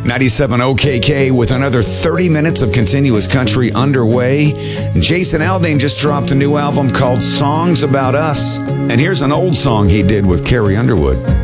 97 OKK with another 30 minutes of continuous country underway. Jason Aldean just dropped a new album called Songs About Us. And here's an old song he did with Carrie Underwood.